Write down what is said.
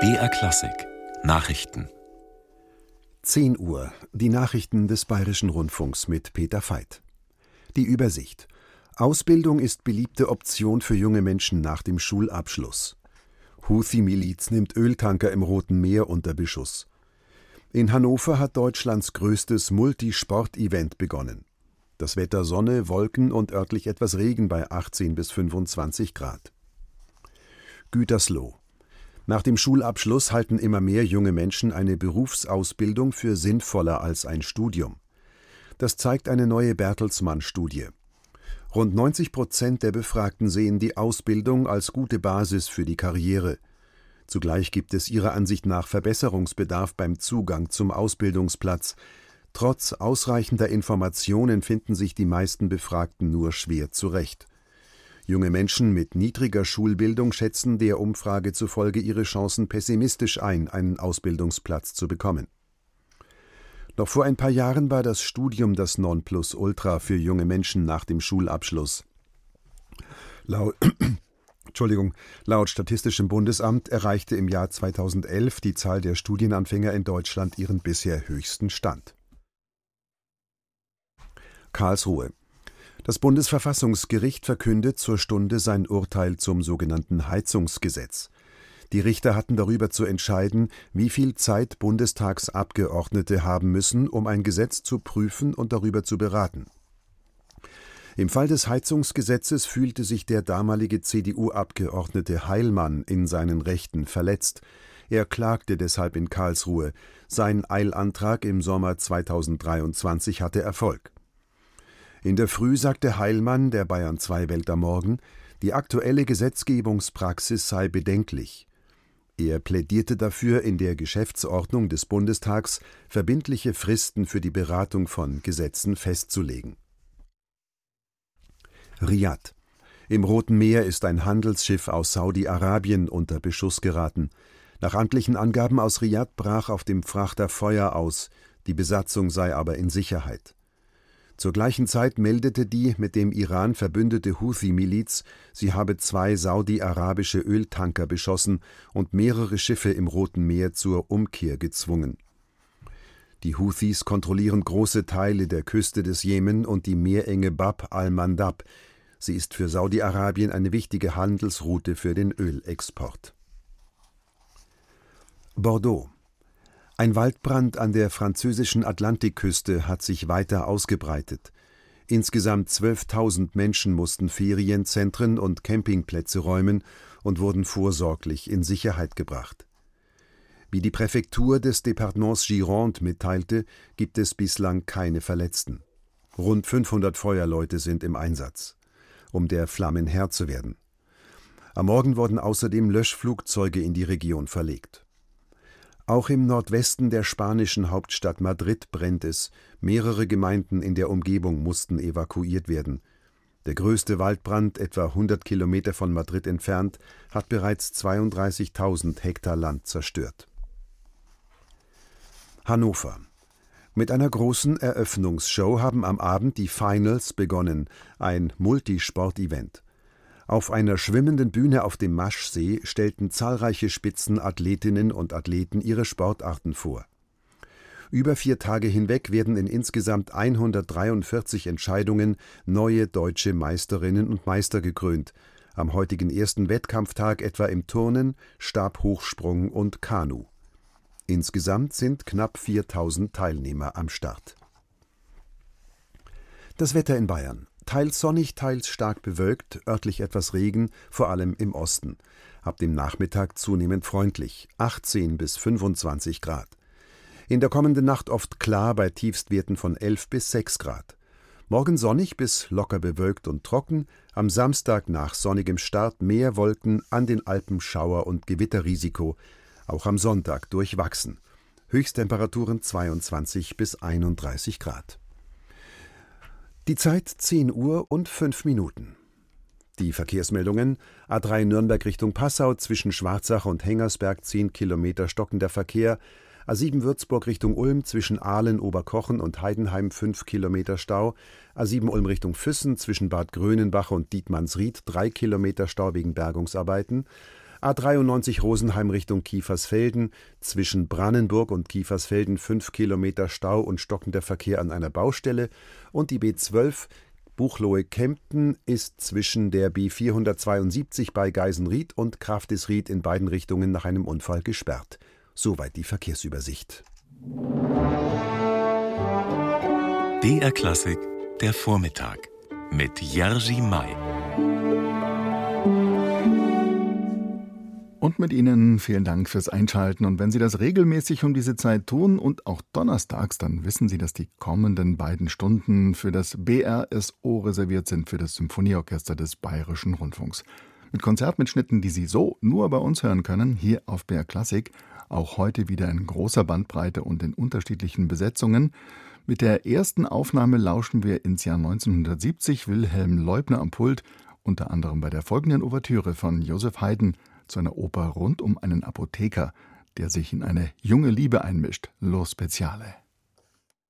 BR Klassik Nachrichten 10 Uhr, die Nachrichten des Bayerischen Rundfunks mit Peter Veit. Die Übersicht. Ausbildung ist beliebte Option für junge Menschen nach dem Schulabschluss. Houthi-Miliz nimmt Öltanker im Roten Meer unter Beschuss. In Hannover hat Deutschlands größtes Multisport-Event begonnen. Das Wetter Sonne, Wolken und örtlich etwas Regen bei 18 bis 25 Grad. Gütersloh. Nach dem Schulabschluss halten immer mehr junge Menschen eine Berufsausbildung für sinnvoller als ein Studium. Das zeigt eine neue Bertelsmann-Studie. Rund 90% der Befragten sehen die Ausbildung als gute Basis für die Karriere. Zugleich gibt es ihrer Ansicht nach Verbesserungsbedarf beim Zugang zum Ausbildungsplatz. Trotz ausreichender Informationen finden sich die meisten Befragten nur schwer zurecht. Junge Menschen mit niedriger Schulbildung schätzen der Umfrage zufolge ihre Chancen pessimistisch ein, einen Ausbildungsplatz zu bekommen. Noch vor ein paar Jahren war das Studium das Nonplusultra für junge Menschen nach dem Schulabschluss. Laut Statistischem Bundesamt erreichte im Jahr 2011 die Zahl der Studienanfänger in Deutschland ihren bisher höchsten Stand. Karlsruhe. Das Bundesverfassungsgericht verkündet zur Stunde sein Urteil zum sogenannten Heizungsgesetz. Die Richter hatten darüber zu entscheiden, wie viel Zeit Bundestagsabgeordnete haben müssen, um ein Gesetz zu prüfen und darüber zu beraten. Im Fall des Heizungsgesetzes fühlte sich der damalige CDU-Abgeordnete Heilmann in seinen Rechten verletzt. Er klagte deshalb in Karlsruhe. Sein Eilantrag im Sommer 2023 hatte Erfolg. In der Früh sagte Heilmann der Bayern 2 Welt am Morgen, die aktuelle Gesetzgebungspraxis sei bedenklich. Er plädierte dafür, in der Geschäftsordnung des Bundestags verbindliche Fristen für die Beratung von Gesetzen festzulegen. Riad. Im Roten Meer ist ein Handelsschiff aus Saudi-Arabien unter Beschuss geraten. Nach amtlichen Angaben aus Riad brach auf dem Frachter Feuer aus, die Besatzung sei aber in Sicherheit. Zur gleichen Zeit meldete die mit dem Iran verbündete Houthi-Miliz, sie habe 2 saudi-arabische Öltanker beschossen und mehrere Schiffe im Roten Meer zur Umkehr gezwungen. Die Houthis kontrollieren große Teile der Küste des Jemen und die Meerenge Bab al-Mandab. Sie ist für Saudi-Arabien eine wichtige Handelsroute für den Ölexport. Bordeaux. Ein Waldbrand an der französischen Atlantikküste hat sich weiter ausgebreitet. Insgesamt 12.000 Menschen mussten Ferienzentren und Campingplätze räumen und wurden vorsorglich in Sicherheit gebracht. Wie die Präfektur des Departements Gironde mitteilte, gibt es bislang keine Verletzten. Rund 500 Feuerleute sind im Einsatz, um der Flammen Herr zu werden. Am Morgen wurden außerdem Löschflugzeuge in die Region verlegt. Auch im Nordwesten der spanischen Hauptstadt Madrid brennt es. Mehrere Gemeinden in der Umgebung mussten evakuiert werden. Der größte Waldbrand, etwa 100 Kilometer von Madrid entfernt, hat bereits 32.000 Hektar Land zerstört. Hannover. Mit einer großen Eröffnungsshow haben am Abend die Finals begonnen, ein Multisport-Event. Auf einer schwimmenden Bühne auf dem Maschsee stellten zahlreiche Spitzenathletinnen und Athleten ihre Sportarten vor. Über 4 Tage hinweg werden in insgesamt 143 Entscheidungen neue deutsche Meisterinnen und Meister gekrönt, am heutigen ersten Wettkampftag etwa im Turnen, Stabhochsprung und Kanu. Insgesamt sind knapp 4.000 Teilnehmer am Start. Das Wetter in Bayern. Teils sonnig, teils stark bewölkt, örtlich etwas Regen, vor allem im Osten. Ab dem Nachmittag zunehmend freundlich, 18 bis 25 Grad. In der kommenden Nacht oft klar bei Tiefstwerten von 11 bis 6 Grad. Morgen sonnig bis locker bewölkt und trocken, am Samstag nach sonnigem Start mehr Wolken, an den Alpen Schauer- und Gewitterrisiko, auch am Sonntag durchwachsen. Höchsttemperaturen 22 bis 31 Grad. Die Zeit 10 Uhr und 5 Minuten. Die Verkehrsmeldungen: A3 Nürnberg Richtung Passau, zwischen Schwarzach und Hengersberg 10 Kilometer stockender Verkehr, A7 Würzburg Richtung Ulm, zwischen Aalen, Oberkochen und Heidenheim 5 Kilometer Stau, A7 Ulm Richtung Füssen, zwischen Bad Grönenbach und Dietmannsried 3 Kilometer Stau wegen Bergungsarbeiten, A93 Rosenheim Richtung Kiefersfelden, zwischen Brannenburg und Kiefersfelden 5 Kilometer Stau und stockender Verkehr an einer Baustelle. Und die B12 Buchloe-Kempten ist zwischen der B472 bei Geisenried und Kraftisried in beiden Richtungen nach einem Unfall gesperrt. Soweit die Verkehrsübersicht. BR Klassik, der Vormittag mit Jerzy May. Und mit Ihnen vielen Dank fürs Einschalten. Und wenn Sie das regelmäßig um diese Zeit tun und auch donnerstags, dann wissen Sie, dass die kommenden beiden Stunden für das BRSO reserviert sind, für das Symphonieorchester des Bayerischen Rundfunks. Mit Konzertmitschnitten, die Sie so nur bei uns hören können, hier auf BR Klassik. Auch heute wieder in großer Bandbreite und in unterschiedlichen Besetzungen. Mit der ersten Aufnahme lauschen wir ins Jahr 1970, Wilhelm Leubner am Pult, unter anderem bei der folgenden Ouvertüre von Joseph Haydn zu einer Oper rund um einen Apotheker, der sich in eine junge Liebe einmischt, Lo Speziale.